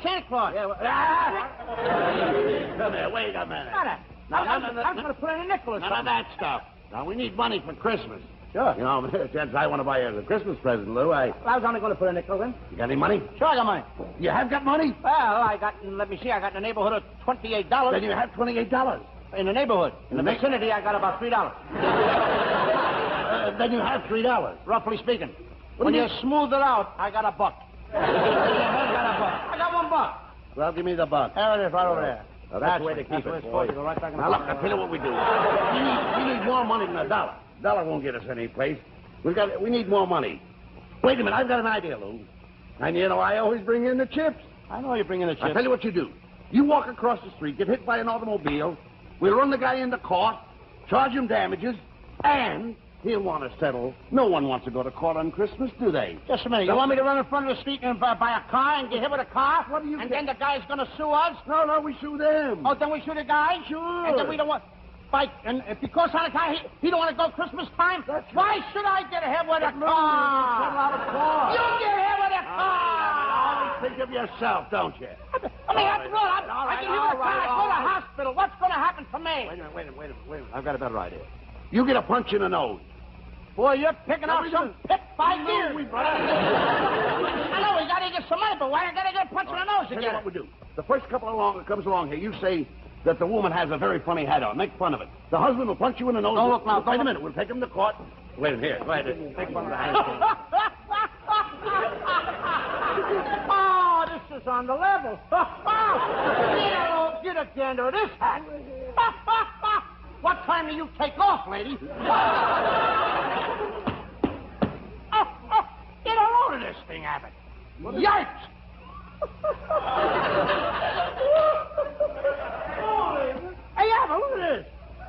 Santa Claus. Yeah, come here, wait a minute. I'm going to put in a nickel or None something. of that stuff. Now, we need money for Christmas. Sure. You know, since I want to buy you a Christmas present, Lou, I was only going to put a nickel in. You got any money? Sure, I got money. You have got money? Well, I got in the neighborhood of $28. Then you have $28. In the neighborhood. In the vicinity, I got about $3. Then you have $3. Roughly speaking. What When do you you smooth it out, I got $1. I got $1. Well, give me the buck. There it is, right over there. Well, that's the way to keep where it, it's boy. supposed to go, right back in the Now, look, pocket. I'll tell you what we do. We need more money than $1. $1 won't get us any place. We need more money. Wait a minute, I've got an idea, Lou. And you know, I always bring in the chips. I know you bring in the chips. I'll tell you what you do. You walk across the street, get hit by an automobile. We'll run the guy into court, charge him damages, and he'll want to settle. No one wants to go to court on Christmas, do they? Just a minute. You want me to run in front of the street and buy a car and get hit with a car? What do you And get? then the guy's going to sue us? No, we sue them. Oh, then we sue the guy? Sure. And then we don't want... And if because on a car, he don't want to go Christmas time? That's Why should I get hit with a Settle car? out of court. You get hit with a car! Always think of yourself, don't you? I mean, after all, I get hit with a car, I go to the hospital. What's going to happen to me? Wait a minute. I've got a better idea. You get a punch in the nose. Boy, you're picking out we some do. pip 5 No, years. we- I know, we got to get some money, but why I got to get a punch in the nose Tell you again? what we do. The first couple that comes along here, you say that the woman has a very funny hat on. Make fun of it. The husband will punch you in the nose. Don't look now, Wait don't a minute. We'll take him to court. Wait a minute. Here. Go ahead. Make fun of the hat. Oh, this is on the level. Get a gander of this hat. What time do you take off, lady? Get a load of this thing, Abbott. Yikes! Hey, Abbott, look at this.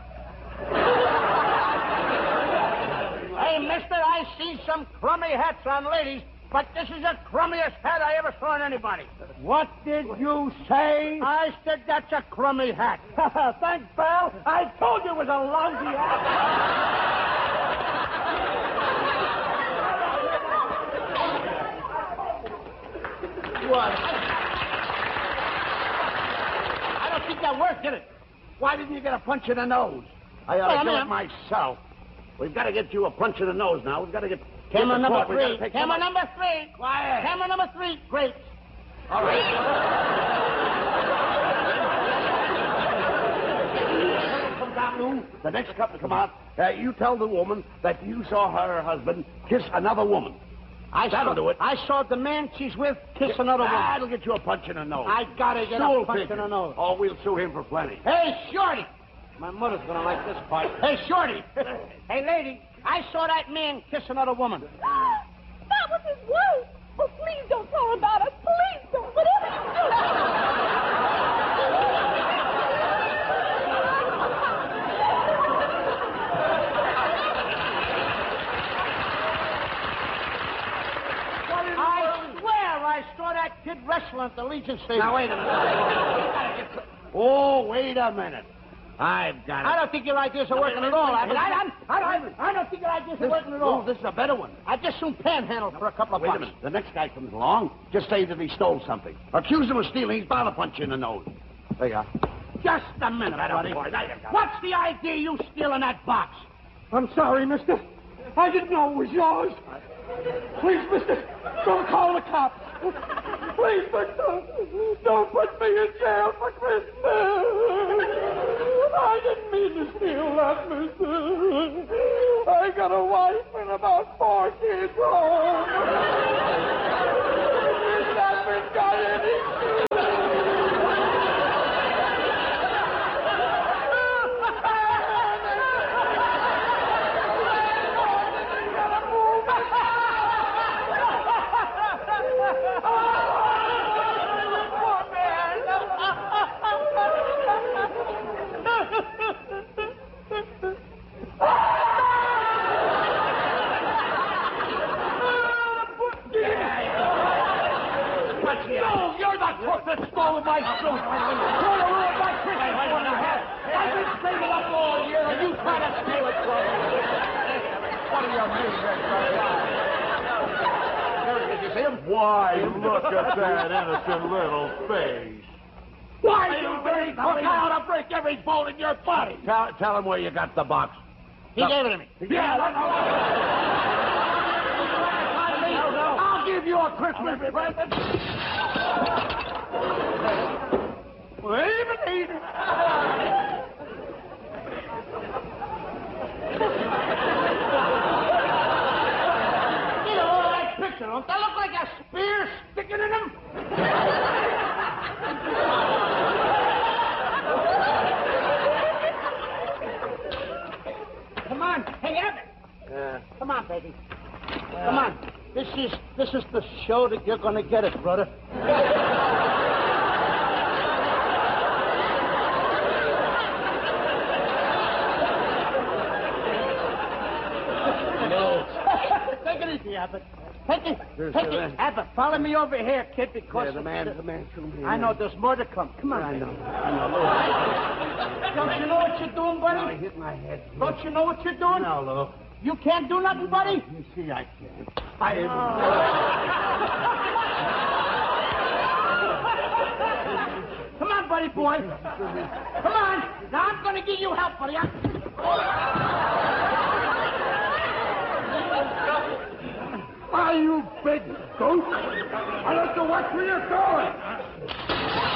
Hey, mister, I see some crummy hats on ladies, but this is the crummiest hat I ever saw on anybody. What did you say? I said that's a crummy hat. Thanks, pal. I told you it was a lousy hat. What? I don't think that worked, did it? Why didn't you get a punch in the nose? I ought to do it myself. We've got to get you a punch in the nose now. We've got to get... Camera number We've got to 3. take Camera some- number 3. Quiet. Camera number 3. Great. All right. Come down, Lou. The next couple to come out, you tell the woman that you saw her husband kiss another woman. That'll do it. I saw the man she's with kiss another woman. That'll get you a punch in the nose. I gotta get Stool a punch pigeon. in the nose. Oh, we'll sue him for plenty. Hey, Shorty! My mother's gonna like this part. Hey, Shorty! Hey, lady, I saw that man kiss another woman. That was his wife. Oh, please don't tell her about it. Please don't. Whatever you do. I swear I saw that kid wrestling at the Legion Stadium. Now, wait a minute. Oh, wait a minute. I've got it. I don't think your ideas are working at all. I don't think your ideas are working at all. Oh, this is a better one. I just soon panhandle for a couple of Wait a bucks. minute. The next guy comes along, just say that he stole something. Accuse him of stealing, he's bound to punch you in the nose. There you are. Just a minute, buddy. What's the idea you stealing that box? I'm sorry, mister. I didn't know it was yours. Please, mister, don't call the cops. Please, mister, don't put me in jail for Christmas. I didn't mean to steal that, mister. I got a wife and about 4 kids home. Has that been got any? That stole my suit. Trying to ruin my Christmas one I had. I've been saving up all year, and you try to steal it from me. What do you mean, him. Why, look at that innocent little face. Why, you dirty crook, I ought to break every bone in your body. Tell him where you got the box. He gave it to me. Yeah, I'll give you a Christmas present. Wait a minute. Get a hold of that picture. Don't that look like a spear sticking in him? Come on, hang up. Come on, baby. Come on. This is the show that you're going to get it, brother. Take it easy, Abbott. Take it. Abbott, follow me over here, kid, because... The man. I know there's more to come. Come on. I know. Don't you know what you're doing, buddy? I hit my head. Don't you know what you're doing? No, look. You can't do nothing, buddy? You see, I can't. Come on, buddy boy. Come on. Now I'm going to give you help, buddy. Why, you big goat? I like to watch where you're going.